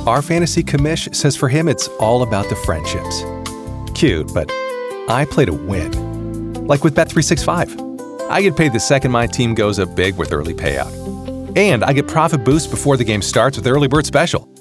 Our fantasy commish says for him it's all about the friendships. Cute, but I play to win. Like with Bet365. I get paid the second my team goes up big with early payout. And I get profit boosts before the game starts with Early Bird Special.